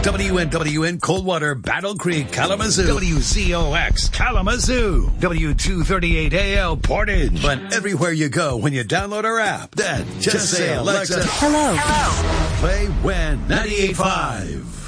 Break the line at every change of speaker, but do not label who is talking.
WNWN Coldwater, Battle Creek, Kalamazoo. WZOX, Kalamazoo. W238AL, Portage. But everywhere you go when you download our app, just say, Alexa,
Hello.
play WIN 98.5.